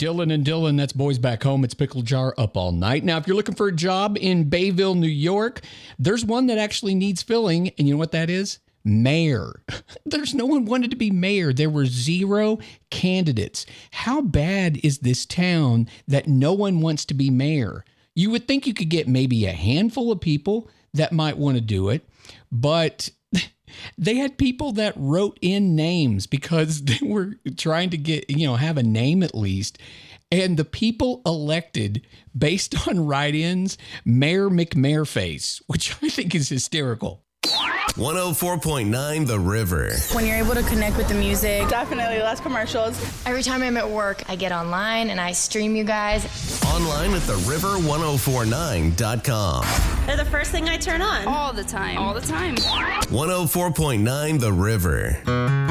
Dylan and Dylan, that's Boys Back Home. It's Pickle Jar Up All Night. Now, if you're looking for a job in Bayville, New York, there's one that actually needs filling. And you know what that is? Mayor. There's no one wanted to be mayor. There were 0 candidates. How bad is this town that no one wants to be mayor? You would think you could get maybe a handful of people that might want to do it, but they had people that wrote in names because they were trying to get, have a name at least. And the people elected based on write-ins, Mayor McMareface, which I think is hysterical. 104.9 The River. When you're able to connect with the music. Definitely less commercials. Every time I'm at work, I get online and I stream you guys. Online at theriver1049.com. They're the first thing I turn on. All the time. 104.9 The River.